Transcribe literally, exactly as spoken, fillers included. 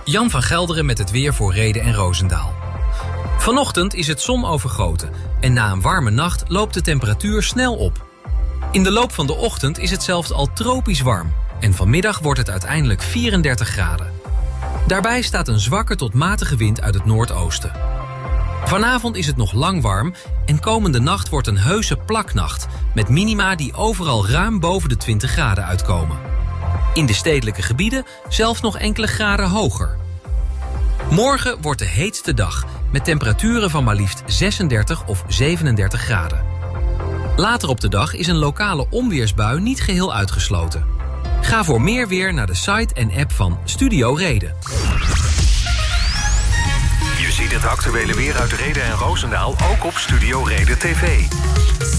Jan van Gelderen met het weer voor Rheden en Roosendaal. Vanochtend is het zonovergoten en na een warme nacht loopt de temperatuur snel op. In de loop van de ochtend is het zelfs al tropisch warm en vanmiddag wordt het uiteindelijk vierendertig graden. Daarbij staat een zwakke tot matige wind uit het noordoosten. Vanavond is het nog lang warm en komende nacht wordt een heuse plaknacht met minima die overal ruim boven de twintig graden uitkomen. In de stedelijke gebieden zelfs nog enkele graden hoger. Morgen wordt de heetste dag met temperaturen van maar liefst zesendertig of zevenendertig graden. Later op de dag is een lokale onweersbui niet geheel uitgesloten. Ga voor meer weer naar de site en app van Studio Reden. Je ziet het actuele weer uit Rheden en Roosendaal ook op Studio Reden T V.